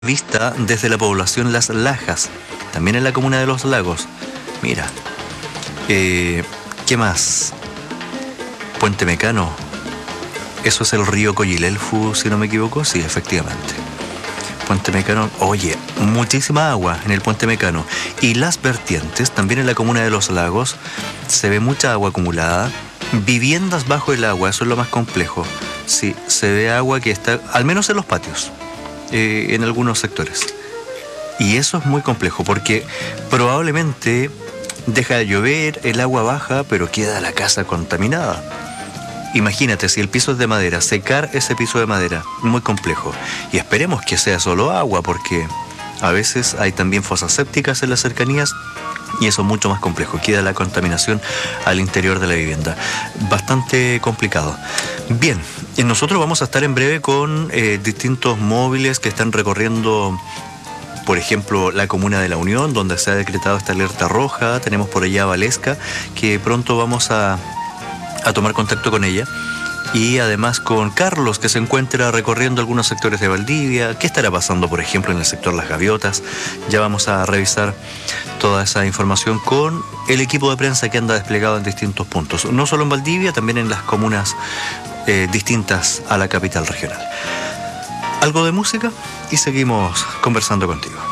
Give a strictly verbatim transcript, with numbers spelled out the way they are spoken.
vista desde la población Las Lajas, también en la comuna de Los Lagos. Mira, eh, ¿qué más? Puente Mecano, eso es el río Coyilelfu, si no me equivoco, sí, efectivamente. Puente Mecano, oye, muchísima agua en el Puente Mecano. Y las vertientes, también en la comuna de Los Lagos, se ve mucha agua acumulada. Viviendas bajo el agua, eso es lo más complejo. Sí, se ve agua que está, al menos en los patios, eh, en algunos sectores. Y eso es muy complejo porque probablemente deja de llover, el agua baja, pero queda la casa contaminada. Imagínate, si el piso es de madera, secar ese piso de madera, muy complejo. Y esperemos que sea solo agua, porque a veces hay también fosas sépticas en las cercanías y eso es mucho más complejo. Queda la contaminación al interior de la vivienda. Bastante complicado. Bien, nosotros vamos a estar en breve con eh, distintos móviles que están recorriendo, por ejemplo, la comuna de La Unión, donde se ha decretado esta alerta roja. Tenemos por allá a Valesca, que pronto vamos a... a tomar contacto con ella, y además con Carlos, que se encuentra recorriendo algunos sectores de Valdivia. ¿Qué estará pasando, por ejemplo, en el sector Las Gaviotas? Ya vamos a revisar toda esa información con el equipo de prensa que anda desplegado en distintos puntos, no solo en Valdivia, también en las comunas eh, distintas a la capital regional. Algo de música y seguimos conversando contigo.